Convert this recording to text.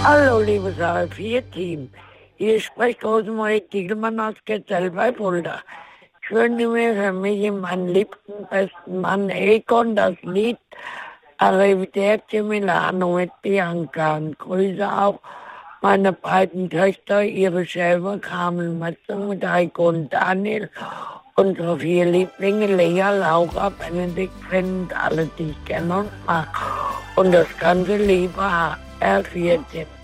Hallo, liebes ARD-Team. Hier spricht Rosemarie Diegelmann aus Ketzell bei Fulda. Ich wünsche mir für mich und meinen liebsten besten Mann Egon das Lied Arrivederci Milano mit Bianca. Und grüße auch meine beiden Töchter, ihre Schäfer Carmen Metzer mit Heiko und Daniel. Unsere 4 Lieblinge, Lea, Laura, Benedikt, Finn und alle, die ich kenne und mag. Und das ganze liebe R14.